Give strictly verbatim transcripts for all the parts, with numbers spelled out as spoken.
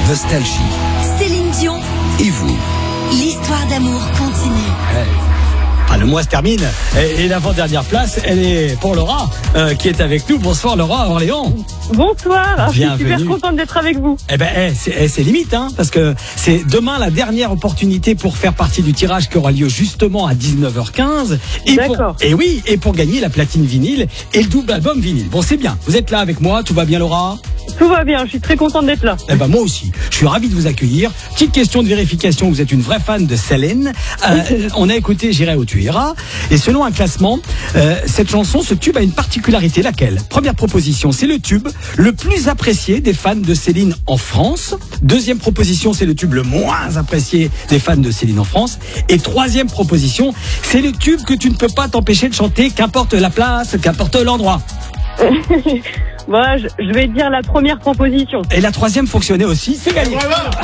Nostalgie. Céline Dion. Et vous? L'histoire d'amour continue. Ouais. Ah, le mois se termine et, et l'avant-dernière place, elle est pour Laura euh, qui est avec nous. Bonsoir Laura à Orléans. Bonsoir, Bienvenue. je suis super contente d'être avec vous. Eh ben, eh, c'est, eh, c'est limite, hein, parce que c'est demain la dernière opportunité pour faire partie du tirage qui aura lieu justement à dix-neuf heures quinze. Et D'accord. Pour, et oui, et pour gagner la platine vinyle et le double album vinyle. Bon, c'est bien. Vous êtes là avec moi, tout va bien Laura? Tout va bien, je suis très contente d'être là. Eh ben moi aussi, je suis ravi de vous accueillir. Petite question de vérification, vous êtes une vraie fan de Céline. Euh, on a écouté J'irai où tu iras. Et selon un classement, euh, cette chanson, ce tube a une particularité. Laquelle? Première proposition, c'est le tube le plus apprécié des fans de Céline en France. Deuxième proposition, c'est le tube le moins apprécié des fans de Céline en France. Et troisième proposition, c'est le tube que tu ne peux pas t'empêcher de chanter, qu'importe la place, qu'importe l'endroit. Voilà, je, je vais dire la première proposition. Et la troisième fonctionnait aussi, c'est gagné.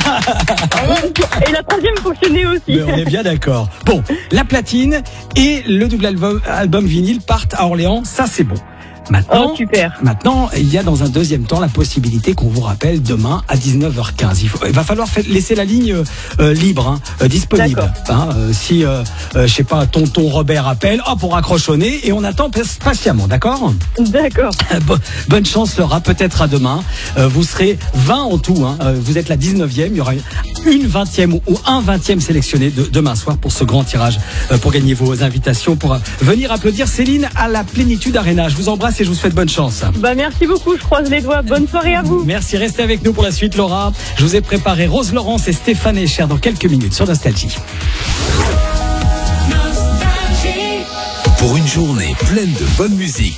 Et la troisième fonctionnait aussi. Mais on est bien d'accord. Bon, la platine et le double album, album vinyle partent à Orléans, ça c'est bon. Maintenant, Oh, super. maintenant, il y a dans un deuxième temps la possibilité qu'on vous rappelle demain à dix-neuf heures quinze. Il, faut, il va falloir fa- laisser la ligne euh, libre, hein, euh, disponible. Hein, euh, si, euh, euh, je sais pas, tonton Robert appelle, hop, on raccroche au nez et on attend patiemment, d'accord? D'accord. Bo- Bonne chance Laura, peut-être à demain. Euh, vous serez vingt en tout, hein. Euh, vous êtes la dix-neuvième, il y aura une vingtième ou un vingtième sélectionné de, demain soir pour ce grand tirage, euh, pour gagner vos invitations, pour euh, venir applaudir Céline à la Plénitude Arena. Je vous embrasse et je vous souhaite bonne chance. Bah merci beaucoup, je croise les doigts. Bonne soirée à vous. Merci, restez avec nous pour la suite Laura. Je vous ai préparé Rose Laurence et Stéphane Echer dans quelques minutes sur Nostalgie. Pour une journée pleine de bonne musique